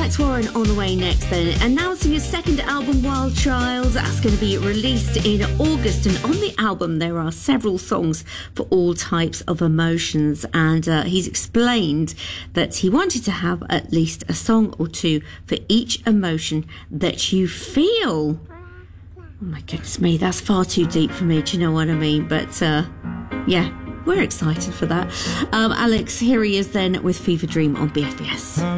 Alex Warren on the way next then, announcing his second album Wild Child. That's going to be released in August, and on the album there are several songs for all types of emotions, and he's explained that he wanted to have at least a song or two for each emotion that you feel. Oh my goodness me, that's far too deep for me, do you know what I mean? But yeah, we're excited for that. Alex, here he is then with Fever Dream on BFBS.